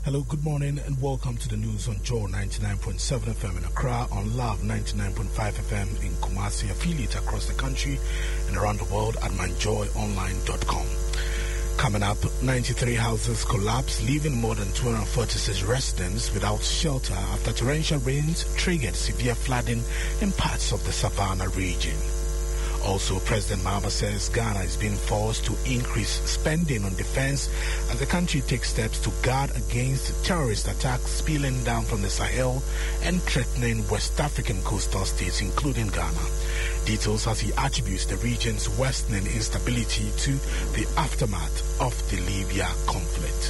Hello, good morning, and welcome to the news on Joy 99.7 FM in Accra, on Love 99.5 FM in Kumasi, affiliate across the country and around the world at myjoyonline.com. Coming up, 93 houses collapsed, leaving more than 246 residents without shelter after torrential rains triggered severe flooding in parts of the Savannah region. Also, President Mahama says Ghana is being forced to increase spending on defense as the country takes steps to guard against terrorist attacks spilling down from the Sahel and threatening West African coastal states, including Ghana. Details as he attributes the region's worsening instability to the aftermath of the Libya conflict.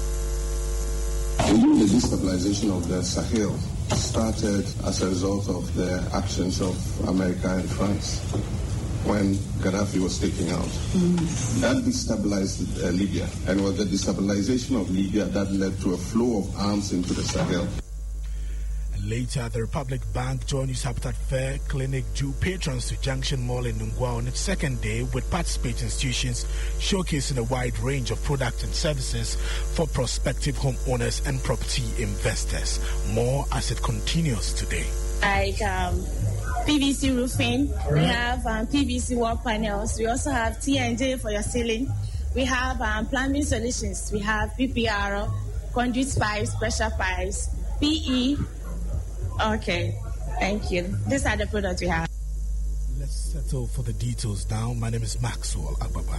The destabilization of the Sahel started as a result of the actions of America and France when Gaddafi was taken out. That destabilized Libya, and it was the destabilization of Libya that led to a flow of arms into the Sahel. Later, the Republic Bank Joy News Habitat Fair Clinic drew patrons to Junction Mall in Nungwa on its second day, with participating institutions showcasing a wide range of products and services for prospective homeowners and property investors. More as it continues today. Like PVC roofing, we have PVC wall panels, we also have T&J for your ceiling, we have plumbing solutions, we have PPR, conduit pipes, pressure pipes, PE. Okay, thank you. These are the products we have. Let's settle for the details now. My name is Maxwell Ababa.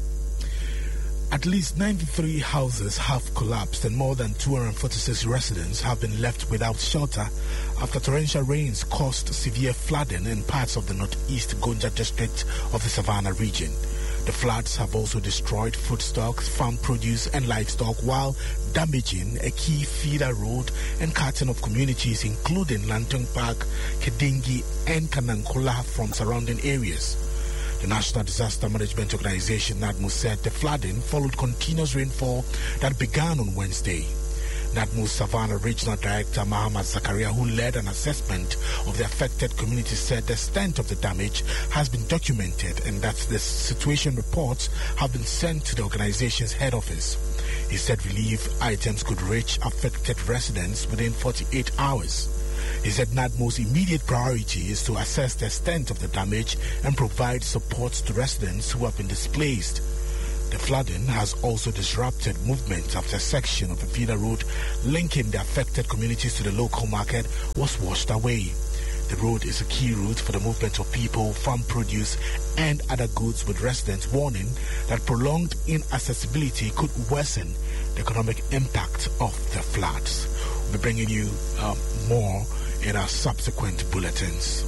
At least 93 houses have collapsed and more than 246 residents have been left without shelter after torrential rains caused severe flooding in parts of the northeast Gonja district of the Savannah region. The floods have also destroyed food stocks, farm produce and livestock while damaging a key feeder road and cutting off communities including Lantong Park, Kedingi and Kanankola from surrounding areas. The National Disaster Management Organization, NADMO, said the flooding followed continuous rainfall that began on Wednesday. NADMO Savannah Regional Director Mahama Zakaria, who led an assessment of the affected community, said the extent of the damage has been documented and that the situation reports have been sent to the organization's head office. He said relief items could reach affected residents within 48 hours. He said NADMO's immediate priority is to assess the extent of the damage and provide support to residents who have been displaced. The flooding has also disrupted movement after a section of a feeder road linking the affected communities to the local market was washed away. The road is a key route for the movement of people, farm produce, and other goods, with residents warning that prolonged inaccessibility could worsen the economic impact of the floods. We'll be bringing you more in our subsequent bulletins.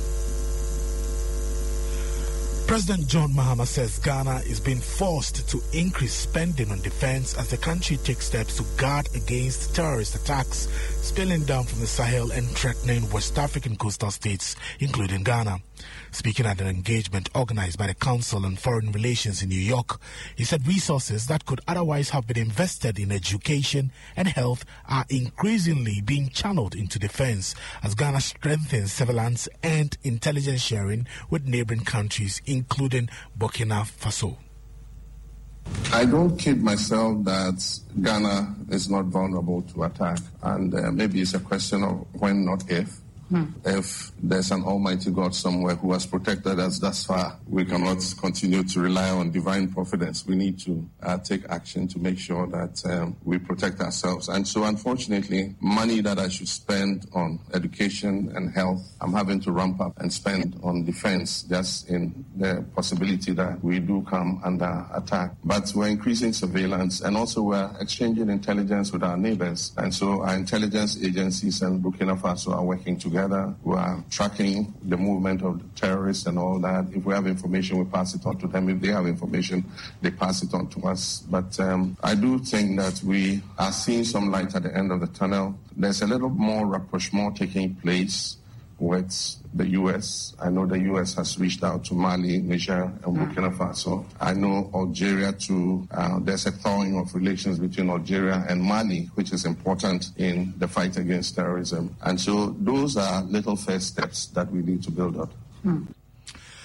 President John Mahama says Ghana is being forced to increase spending on defense as the country takes steps to guard against terrorist attacks spilling down from the Sahel and threatening West African coastal states, including Ghana. Speaking at an engagement organized by the Council on Foreign Relations in New York, he said resources that could otherwise have been invested in education and health are increasingly being channeled into defense as Ghana strengthens surveillance and intelligence sharing with neighboring countries, including Burkina Faso. I don't kid myself that Ghana is not vulnerable to attack, and maybe it's a question of when, not if. If there's an almighty God somewhere who has protected us thus far, we cannot continue to rely on divine providence. We need to take action to make sure that we protect ourselves. And so, unfortunately, money that I should spend on education and health, I'm having to ramp up and spend on defense, just in the possibility that we do come under attack. But we're increasing surveillance, and also we're exchanging intelligence with our neighbors. And so our intelligence agencies and Burkina Faso are working together. We are tracking the movement of the terrorists and all that. If we have information, we pass it on to them. If they have information, they pass it on to us. But I do think that we are seeing some light at the end of the tunnel. There's a little more rapprochement taking place with the U.S. I know the U.S. has reached out to Mali, Niger, and Burkina Faso. I know Algeria too. There's a thawing of relations between Algeria and Mali, which is important in the fight against terrorism. And so those are little first steps that we need to build up.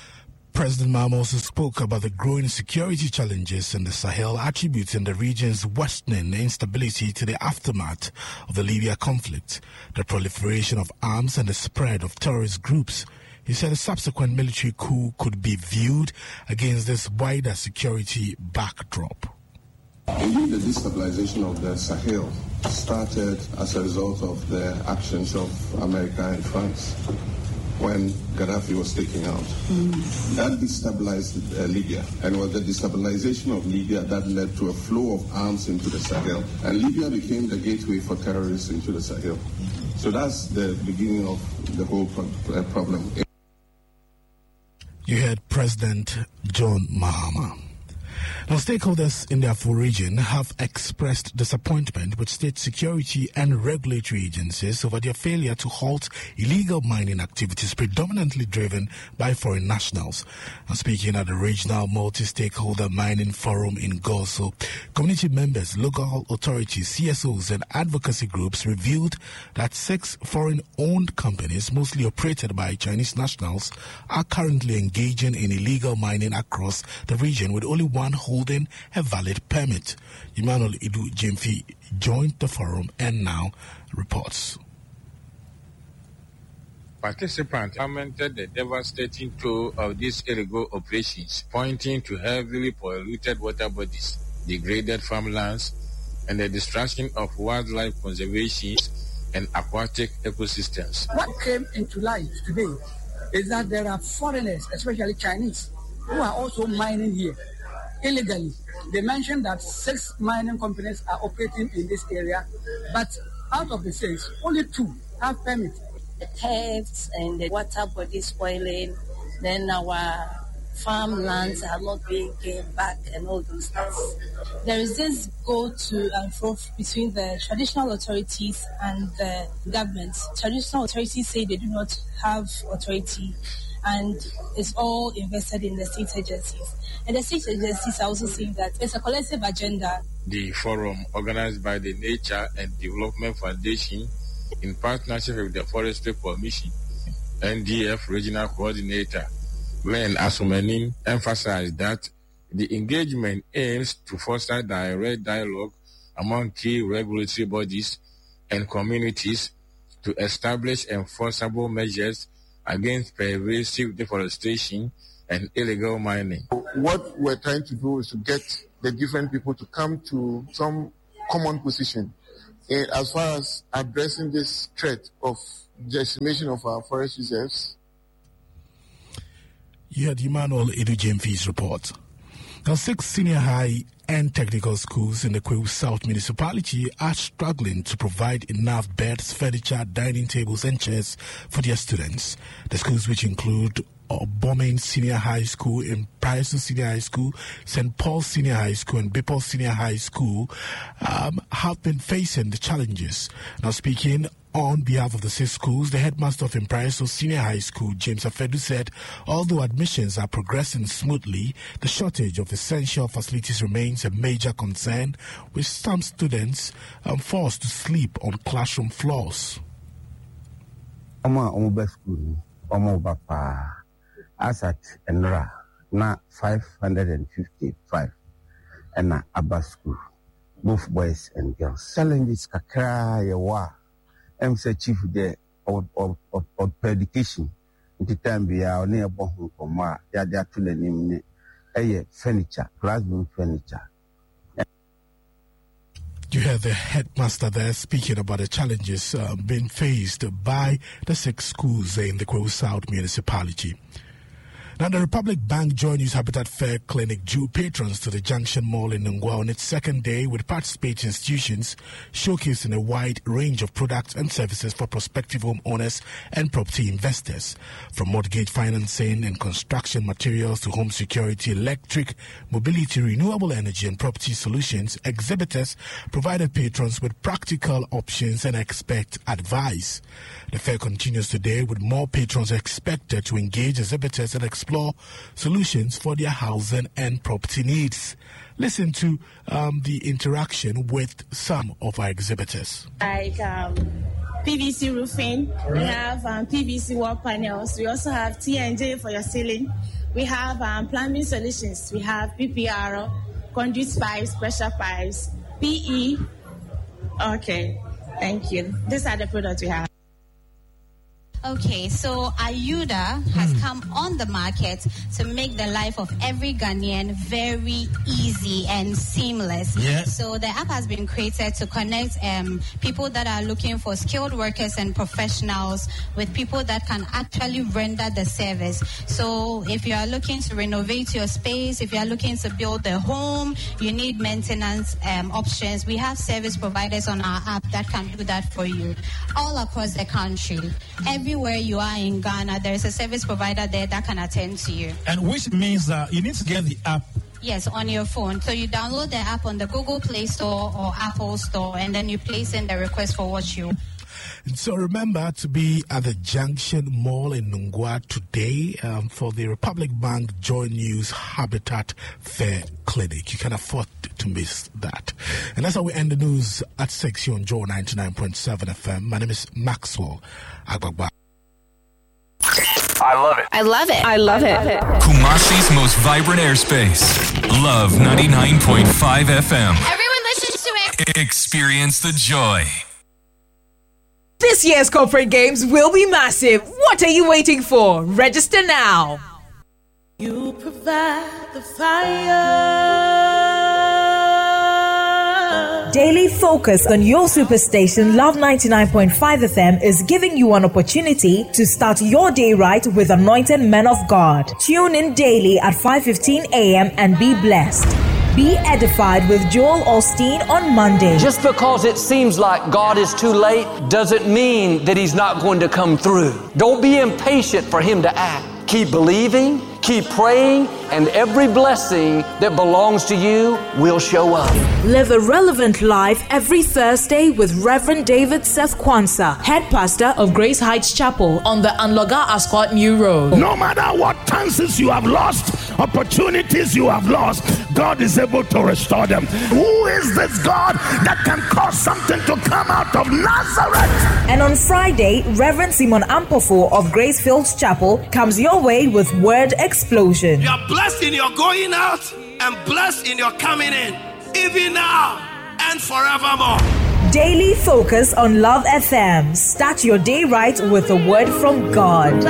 President Mahama also spoke about the growing security challenges in the Sahel, attributing the region's worsening instability to the aftermath of the Libya conflict, the proliferation of arms and the spread of terrorist groups. He said a subsequent military coup could be viewed against this wider security backdrop. Indeed, the destabilization of the Sahel started as a result of the actions of America and France when Gaddafi was taken out. That destabilized Libya, and it was the destabilization of Libya that led to a flow of arms into the Sahel, and Libya became the gateway for terrorists into the Sahel. So that's the beginning of the whole problem. You heard President John Mahama. Now, stakeholders in the Afo region have expressed disappointment with state security and regulatory agencies over their failure to halt illegal mining activities predominantly driven by foreign nationals. Now, speaking at the Regional Multi-Stakeholder Mining Forum in Goso, community members, local authorities, CSOs and advocacy groups revealed that 6 foreign-owned companies, mostly operated by Chinese nationals, are currently engaging in illegal mining across the region, with only one holding a valid permit. Emmanuel Idu Jemfi joined the forum and now reports. Participants lamented the devastating toll of these illegal operations, pointing to heavily polluted water bodies, degraded farmlands, and the destruction of wildlife conservation and aquatic ecosystems. What came into light today is that there are foreigners, especially Chinese, who are also mining here illegally. They mentioned that 6 mining companies are operating in this area, but out of the 6, only 2 have permits. The thefts and the water body spoiling, then our farmlands are not being gained back and all those things. There is this go to and fro between the traditional authorities and the government. Traditional authorities say they do not have authority and it's all invested in the state agencies. And the state agencies are also saying that it's a collective agenda. The forum, organized by the Nature and Development Foundation in partnership with the Forestry Commission, NDF Regional Coordinator, Glenn Asumanin, emphasized that the engagement aims to foster direct dialogue among key regulatory bodies and communities to establish enforceable measures against pervasive deforestation and illegal mining. What we're trying to do is to get the different people to come to some common position as far as addressing this threat of decimation of our forest reserves. You had Emmanuel Idu Jemfi's report. Now, 6 senior high and technical schools in the Kwahu South municipality are struggling to provide enough beds, furniture, dining tables and chairs for their students. The schools, which include Bomain Senior High School, Impriso Senior High School, St. Paul Senior High School and Bipol Senior High School, have been facing the challenges. Now, speaking on behalf of the 6 schools, the headmaster of Impriso Senior High School, James Afedu, said although admissions are progressing smoothly, the shortage of essential facilities remains a major concern, with some students forced to sleep on classroom floors. Asat and Ra na 555 and na Abba school, both boys and girls. Challenges kakra yawa. I'm say chief there of education. The time be our near Bohun Koma, ya to the name furniture, classroom furniture. You heard the headmaster there speaking about the challenges being faced by the 6 schools in the Kwahu South municipality. Now, the Republic Bank Joy News Habitat Fair Clinic drew patrons to the Junction Mall in Ngwa on its second day, with participating institutions showcasing a wide range of products and services for prospective homeowners and property investors. From mortgage financing and construction materials to home security, electric, mobility, renewable energy and property solutions, exhibitors provided patrons with practical options and expert advice. The fair continues today, with more patrons expected to engage exhibitors and explore solutions for their housing and property needs. Listen to the interaction with some of our exhibitors. Like PVC roofing, we have PVC wall panels, we also have T&J for your ceiling, We have plumbing solutions. We have PPR, conduit pipes, pressure pipes, PE. Okay, thank you. These are the products we have. Okay, so Ayuda has come on the market to make the life of every Ghanaian very easy and seamless. Yeah. So the app has been created to connect people that are looking for skilled workers and professionals with people that can actually render the service. So if you are looking to renovate your space, if you are looking to build a home, you need maintenance options, we have service providers on our app that can do that for you all across the country. Everywhere you are in Ghana, there is a service provider there that can attend to you. And which means that you need to get the app. Yes, on your phone. So you download the app on the Google Play Store or Apple Store, and then you place in the request for what you. So remember to be at the Junction Mall in Nungwa today for the Republic Bank Joy News Habitat Fair Clinic. You can afford to miss that. And that's how we end the news at 6 here on Joy 99.7 FM. My name is Maxwell Agbagba. I love it. I love it. I love it. Kumasi's most vibrant airspace. Love 99.5 FM. Everyone listens to it. Experience the joy. This year's corporate games will be massive. What are you waiting for? Register now. You provide the fire. Daily focus on your superstation Love 99.5 FM is giving you an opportunity to start your day right with anointed men of God. Tune in daily at 5:15 a.m. and be blessed. Be edified with Joel Osteen on Monday. Just because it seems like God is too late doesn't mean that He's not going to come through. Don't be impatient for Him to act. Keep believing, keep praying, and every blessing that belongs to you will show up. Live a relevant life every Thursday with Reverend David Seth Kwanzaa, head pastor of Grace Heights Chapel on the Anloga Ascot New Road. No matter what chances you have lost, opportunities you have lost, God is able to restore them. Who is this God that can cause something to come out of Nazareth? And on Friday, Reverend Simon Ampofo of Grace Fields Chapel comes your way with Word Explosion. You are blessed in your going out and blessed in your coming in, even now and forevermore. Daily focus on Love FM. Start your day right with a word from God.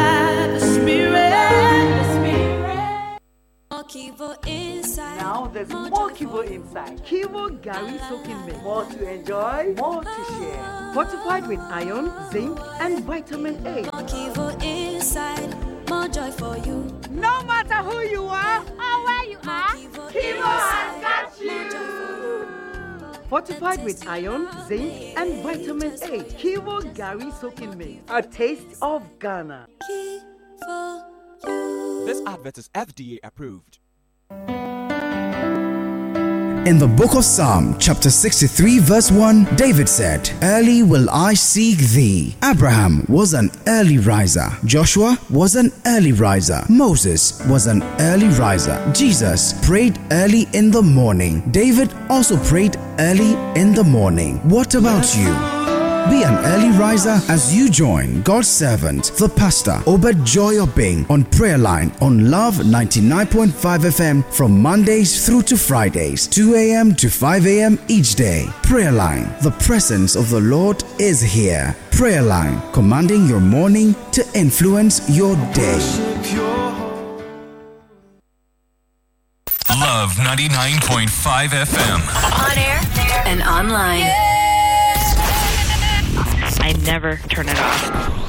Now there's more Kivo inside. Kivo Gary soaking milk. More to enjoy, more to share. Fortified with iron, zinc, and vitamin A. More Kivo inside, more joy for you. No matter who you are or where you are, Kivo has got you. Fortified with iron, zinc, and vitamin A. Kivo Gary soaking milk. A taste of Ghana. Kivo you. This advert is FDA approved. In the book of Psalm, chapter 63, verse 1, David said, "Early will I seek thee." Abraham was an early riser. Joshua was an early riser. Moses was an early riser. Jesus prayed early in the morning. David also prayed early in the morning. What about you? Be an early riser as you join God's servant, the pastor, Obed Joy Obeng, on Prayer Line on Love 99.5 FM from Mondays through to Fridays, 2 a.m. to 5 a.m. each day. Prayer Line, the presence of the Lord is here. Prayer Line, commanding your morning to influence your day. Love 99.5 FM. On air and online. Yeah. I never turn it off.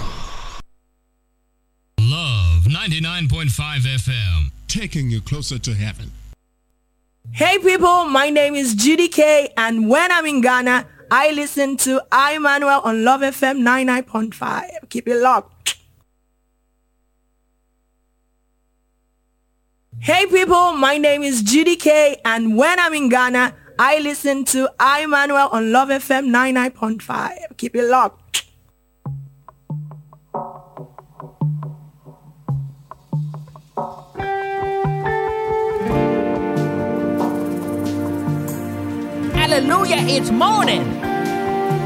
Love 99.5 FM. Taking you closer to heaven. Hey people, my name is Judy K, and when I'm in Ghana, I listen to Emmanuel on Love FM 99.5. Keep it locked. Hey people, my name is Judy K, and when I'm in Ghana, I listen to Emmanuel on Love FM 99.5. Keep it locked. Hallelujah, it's morning.